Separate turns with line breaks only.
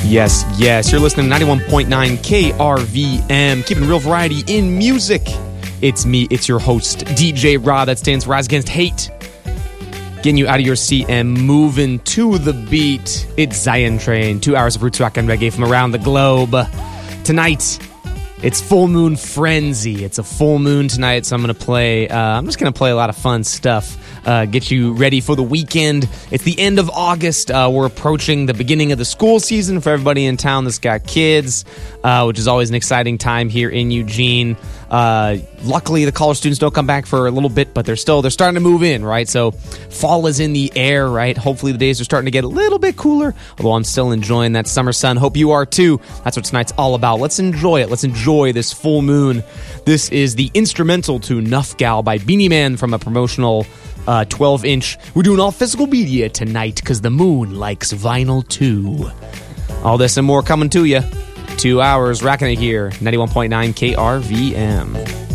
Yes, yes. You're listening to 91.9 KRVM, keeping real variety in music. It's me, it's your host, DJ Ra. That stands for Rise Against Hate. Getting you out of your seat and moving to the beat. It's Zion Train, 2 hours of roots rock and reggae from around the globe. Tonight, it's Full Moon Frenzy. It's a full moon tonight, so I'm just going to play a lot of fun stuff. Get you ready for the weekend. It's the end of August. We're approaching the beginning of the school season for everybody in town that's got kids, which is always an exciting time here in Eugene. Luckily, the college students don't come back for a little bit, but they're starting to move in, right? So fall is in the air, right? Hopefully the days are starting to get a little bit cooler, although I'm still enjoying that summer sun. Hope you are too. That's what tonight's all about. Let's enjoy it. Let's enjoy this full moon. This is the instrumental to Nuff Gal by Beanie Man from a promotional 12-inch. We're doing all physical media tonight because the moon likes vinyl too. All this and more coming to you. 2 hours rocking it here. 91.9 KRVM.